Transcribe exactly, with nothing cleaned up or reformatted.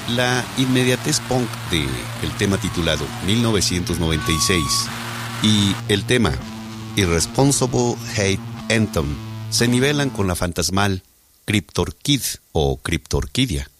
La inmediatez punk de el tema titulado mil novecientos noventa y seis y el tema Irresponsible Hate Anthem se nivelan con la fantasmal Cryptorchid o Cryptorchidia.